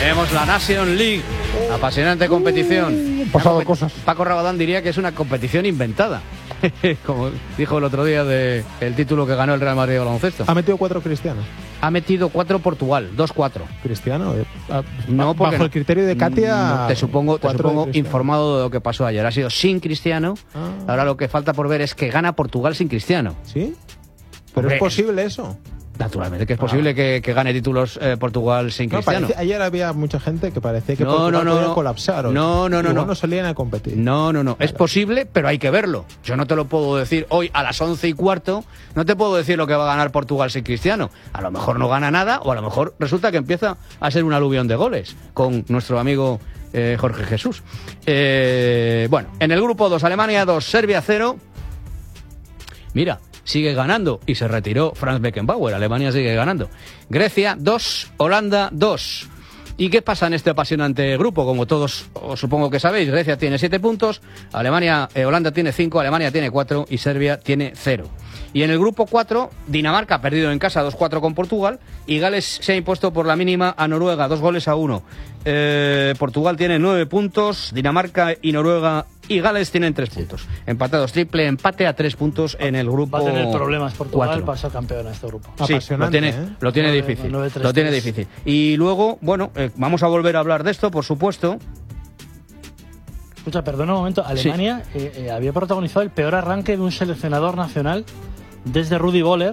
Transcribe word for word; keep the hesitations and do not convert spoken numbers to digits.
Tenemos la Nation League, apasionante competición. Uh, pasado cosas. Paco Rabadán diría que es una competición inventada. Como dijo el otro día de el título que ganó el Real Madrid de baloncesto. Ha metido cuatro Cristiano. Ha metido cuatro Portugal, dos cuatro. Cristiano, eh, a, no, bajo no. el criterio de Katia. No, te supongo, te supongo informado de lo que pasó ayer. Ha sido sin Cristiano. Ah. Ahora lo que falta por ver es que gana Portugal sin Cristiano. ¿Sí? Pero Hombre, es posible eso. Naturalmente que es posible ah. que, que gane títulos eh, Portugal sin no, Cristiano. Parece, ayer había mucha gente que parecía que no, Portugal no, no, podía no. colapsar. Hoy. No, no, no, no. no salían a competir. No, no, no. Claro. Es posible, pero hay que verlo. Yo no te lo puedo decir hoy a las once y cuarto. No te puedo decir lo que va a ganar Portugal sin Cristiano. A lo mejor no gana nada o a lo mejor resulta que empieza a ser un aluvión de goles con nuestro amigo eh, Jorge Jesús. Eh, bueno, en el grupo dos, Alemania dos, Serbia cero. Mira, sigue ganando y se retiró Franz Beckenbauer. Alemania sigue ganando. Grecia dos, Holanda dos. ¿Y qué pasa en este apasionante grupo? Como todos os supongo que sabéis, Grecia tiene siete puntos, Alemania, eh, Holanda tiene cinco, Alemania tiene cuatro y Serbia tiene cero. Y en el grupo cuatro, Dinamarca ha perdido en casa dos cuatro con Portugal y Gales se ha impuesto por la mínima a Noruega, dos goles a uno. Eh, Portugal tiene nueve puntos, Dinamarca y Noruega y Gales tienen tres puntos. Empatados, triple empate a tres puntos en el grupo. Va a tener problemas Portugal cuatro. para ser campeón en este grupo. Sí, lo tiene, ¿eh? lo tiene nueve, difícil. nueve, tres, lo tiene tres. difícil. Y luego, bueno, eh, vamos a volver a hablar de esto, por supuesto. Escucha, perdona un momento. Alemania sí. eh, eh, había protagonizado el peor arranque de un seleccionador nacional desde Rudi Völler.